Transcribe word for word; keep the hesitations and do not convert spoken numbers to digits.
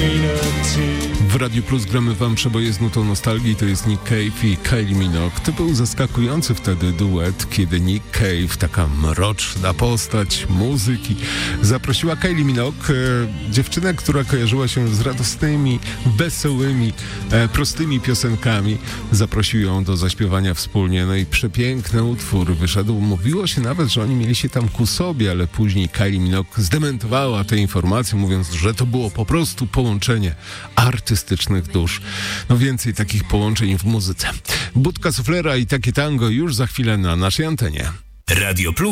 W Radiu Plus gramy wam przeboje z nutą nostalgii, to jest Nick Cave i Kylie Minogue. To był zaskakujący wtedy duet, kiedy Nick Cave, taka mroczna postać muzyki, zaprosiła Kylie Minogue, e, dziewczynę, która kojarzyła się z radosnymi, wesołymi, e, prostymi piosenkami. Zaprosił ją do zaśpiewania wspólnie, no i przepiękny utwór wyszedł. Mówiło się nawet, że oni mieli się tam ku sobie, ale później Kylie Minogue zdementowała tę informację, mówiąc, że to było po prostu połączenie artystycznych dusz. No więcej takich połączeń w muzyce. Budka Suflera i takie tango już za chwilę na naszej antenie. Radio Plus.